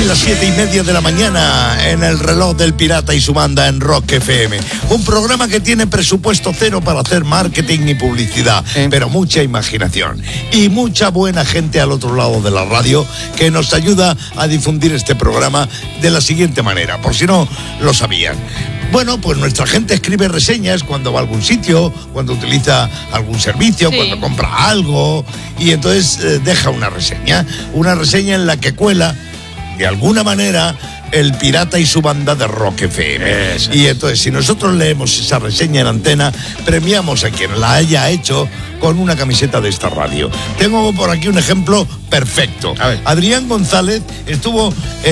casi las 7:30 de la mañana en el reloj del Pirata y su banda en Rock FM. Un programa que tiene presupuesto cero para hacer marketing y publicidad, pero mucha imaginación y mucha buena gente al otro lado de la radio que nos ayuda a difundir este programa de la siguiente manera, por si no lo sabían. Bueno, pues nuestra gente escribe reseñas cuando va a algún sitio, cuando utiliza algún servicio, cuando compra algo, y entonces deja una reseña en la que cuela, de alguna manera, el Pirata y su banda de Rock FM. Eso. Y entonces, si nosotros leemos esa reseña en antena, premiamos a quien la haya hecho con una camiseta de esta radio. Tengo por aquí un ejemplo perfecto. Adrián González estuvo